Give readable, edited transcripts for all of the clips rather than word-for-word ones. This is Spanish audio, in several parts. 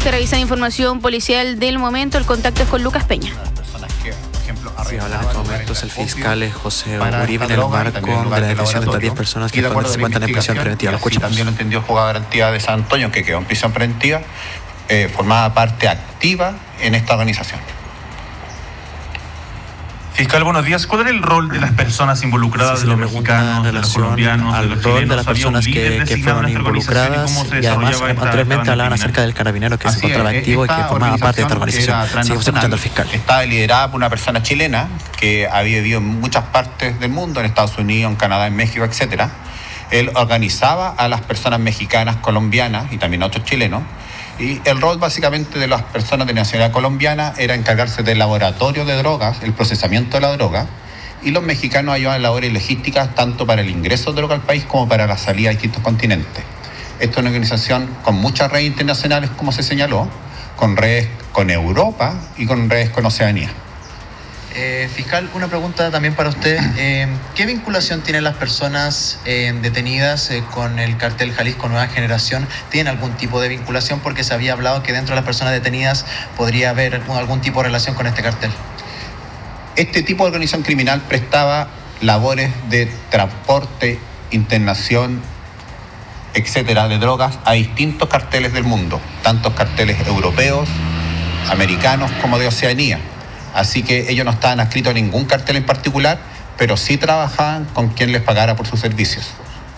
que revisar información policial del momento. El contacto es con Lucas Peña. Sí, habla en estos momentos el fiscal José Uribe en el marco de la detención de estas 10 personas que actualmente se encuentran en prisión preventiva. Lo escuchamos. También entendió Juzgado de Garantía de San Antonio, que quedó en prisión preventiva, formaba parte activa en esta organización. Fiscal, buenos días. ¿Cuál era el rol de las personas involucradas, de los mexicanos, de los colombianos, de los chilenos? De las personas que fueron involucradas y además anteriormente hablaban acerca del carabinero que se encontraba activo y que formaba parte de esta organización. Seguimos escuchando al fiscal. Estaba liderada por una persona chilena que había vivido en muchas partes del mundo, en Estados Unidos, en Canadá, en México, etcétera. Él organizaba a las personas mexicanas, colombianas y también a otros chilenos. Y el rol básicamente de las personas de nacionalidad colombiana era encargarse del laboratorio de drogas, el procesamiento de la droga, y los mexicanos ayudaban en labores logísticas tanto para el ingreso de droga al país como para la salida a distintos continentes. Esta es una organización con muchas redes internacionales, como se señaló, con redes con Europa y con redes con Oceanía. Fiscal, una pregunta también para usted. ¿Qué vinculación tienen las personas detenidas con el cartel Jalisco Nueva Generación? ¿Tienen algún tipo de vinculación? Porque se había hablado que dentro de las personas detenidas podría haber algún tipo de relación con este cartel. Este tipo de organización criminal prestaba labores de transporte, internación, etcétera, de drogas a distintos carteles del mundo, tanto carteles europeos, americanos como de Oceanía. Así que ellos no estaban adscritos a ningún cartel en particular, pero sí trabajaban con quien les pagara por sus servicios.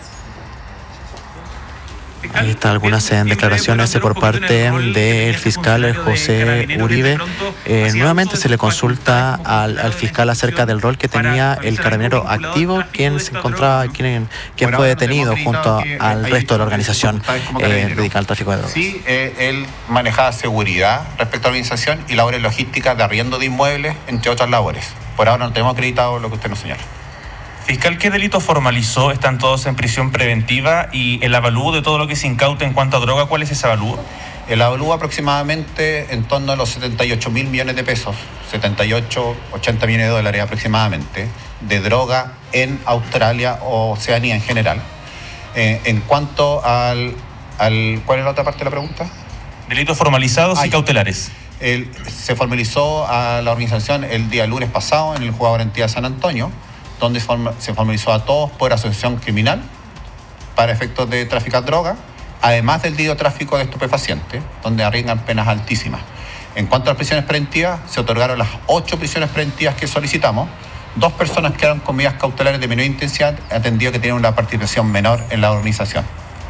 Ahí están algunas declaraciones por parte del fiscal José Uribe. Nuevamente se le consulta al fiscal acerca del rol que tenía el carabinero activo, quien se encontraba, quien fue detenido junto al resto de la organización dedicada al tráfico de drogas. Sí, él manejaba seguridad respecto a la organización y labores logísticas de arriendo de inmuebles, entre otras labores. Por ahora no tenemos acreditado lo que usted nos señala. Fiscal, ¿qué delito formalizó? ¿Están todos en prisión preventiva? ¿Y el avalúo de todo lo que se incauta en cuanto a droga, cuál es ese avalúo? El avalúo aproximadamente en torno a los 78 mil millones de pesos, 78, 80 millones de dólares aproximadamente, de droga en Australia o Oceanía en general. En cuanto al ¿cuál es la otra parte de la pregunta? Delitos formalizados y cautelares. Se formalizó a la organización el día lunes pasado en el Juzgado de Garantía de San Antonio, donde se formalizó a todos por asociación criminal para efectos de traficar droga, además del delito de tráfico de estupefacientes, donde arriesgan penas altísimas. En cuanto a las prisiones preventivas, se otorgaron las 8 prisiones preventivas que solicitamos. 2 personas quedaron con medidas cautelares de menor intensidad, atendido que tienen una participación menor en la organización.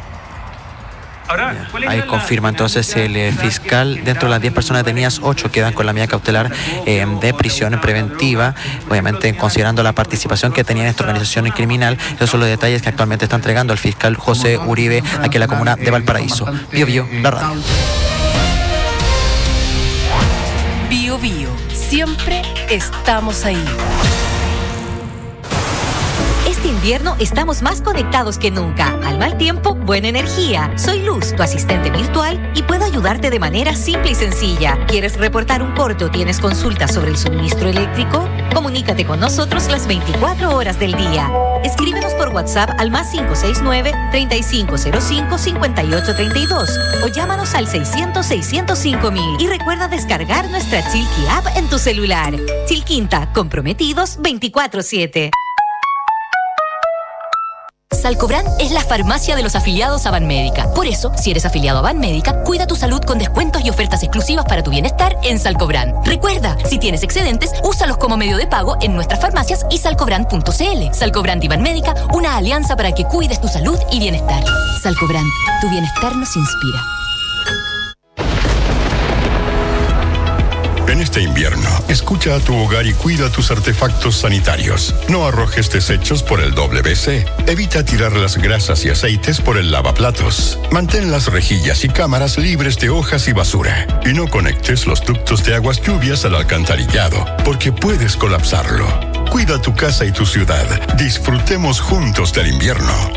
Ahí confirma entonces el fiscal, dentro de las 10 personas detenidas, 8 quedan con la medida cautelar de prisión preventiva, obviamente considerando la participación que tenía en esta organización criminal. Esos son los detalles que actualmente está entregando el fiscal José Uribe aquí en la comuna de Valparaíso. Bio Bio, la radio. Bio Bio, siempre estamos ahí. Este invierno estamos más conectados que nunca. Al mal tiempo, buena energía. Soy Luz, tu asistente virtual, y puedo ayudarte de manera simple y sencilla. ¿Quieres reportar un corte o tienes consultas sobre el suministro eléctrico? Comunícate con nosotros las 24 horas del día. Escríbenos por WhatsApp al +569-3505-5832 o llámanos al 600-605-000 y recuerda descargar nuestra Chilqui App en tu celular. Chilquinta, comprometidos 24/7. Salcobran es la farmacia de los afiliados a Banmédica. Por eso, si eres afiliado a Banmédica, cuida tu salud con descuentos y ofertas exclusivas para tu bienestar en Salcobran. Recuerda, si tienes excedentes, úsalos como medio de pago en nuestras farmacias y salcobran.cl. Salcobran y Banmédica, una alianza para que cuides tu salud y bienestar. Salcobran, tu bienestar nos inspira. En este invierno, escucha a tu hogar y cuida tus artefactos sanitarios. No arrojes desechos por el WC. Evita tirar las grasas y aceites por el lavaplatos. Mantén las rejillas y cámaras libres de hojas y basura. Y no conectes los ductos de aguas lluvias al alcantarillado, porque puedes colapsarlo. Cuida tu casa y tu ciudad. Disfrutemos juntos del invierno.